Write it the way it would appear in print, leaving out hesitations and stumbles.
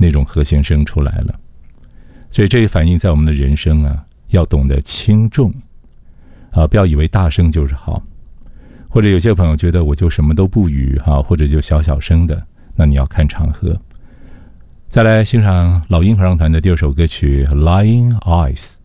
那种和弦声出来了。所以这也反映在我们的人生啊，要懂得轻重啊，不要以为大声就是好。或者有些朋友觉得我就什么都不语啊，或者就小小声的，那你要看场合。再来欣赏老鹰合唱团的第二首歌曲《Lying Eyes》。